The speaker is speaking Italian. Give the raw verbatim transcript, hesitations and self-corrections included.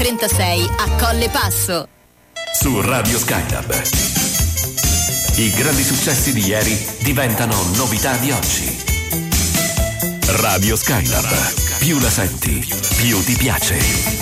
trentasei a Colle Passo. Su Radio Skylab. I grandi successi di ieri diventano novità di oggi. Radio Skylab. Più la senti, più ti piace.